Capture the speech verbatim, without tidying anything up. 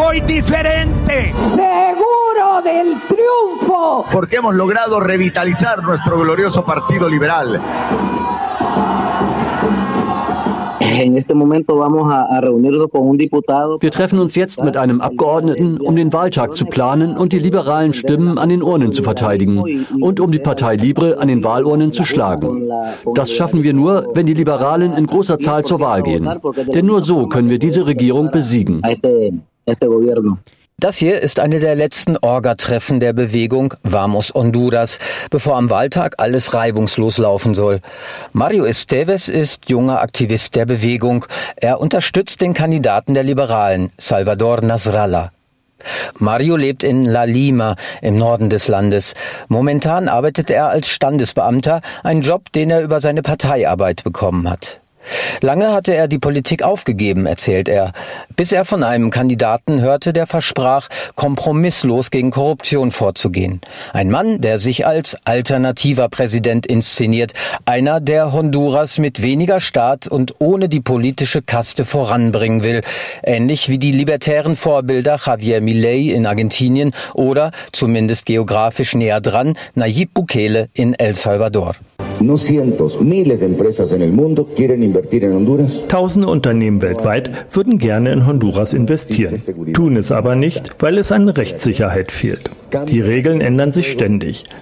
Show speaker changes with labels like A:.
A: nuevo y diferente.
B: Seguro del triunfo.
C: Porque hemos logrado revitalizar nuestro glorioso Partido Liberal.
D: En este momento vamos a, a reunirnos con un diputado.
E: Wir treffen uns jetzt mit einem Abgeordneten, um den Wahltag zu planen und die liberalen Stimmen an den Urnen zu verteidigen und um die Partei Libre an den Wahlurnen zu schlagen. Das schaffen wir nur, wenn die Liberalen in großer Zahl zur Wahl gehen. Denn nur so können wir diese Regierung besiegen.
F: Das hier ist eine der letzten Orga-Treffen der Bewegung Vamos Honduras, bevor am Wahltag alles reibungslos laufen soll. Mario Esteves ist junger Aktivist der Bewegung. Er unterstützt den Kandidaten der Liberalen, Salvador Nasralla. Mario lebt in La Lima im Norden des Landes. Momentan arbeitet er als Standesbeamter, einen Job, den er über seine Parteiarbeit bekommen hat. Lange hatte er die Politik aufgegeben, erzählt er, bis er von einem Kandidaten hörte, der versprach, kompromisslos gegen Korruption vorzugehen. Ein Mann, der sich als alternativer Präsident inszeniert, einer, der Honduras mit weniger Staat und ohne die politische Kaste voranbringen will, ähnlich wie die libertären Vorbilder Javier Milei in Argentinien oder, zumindest geografisch näher dran, Nayib Bukele in El Salvador.
G: No cientos, miles de empresas en el mundo quieren invertir en Honduras.
H: Tausende Unternehmen weltweit würden gerne in Honduras investieren, tun es aber nicht, weil es an Rechtssicherheit fehlt. Die Regeln ändern sich ständig.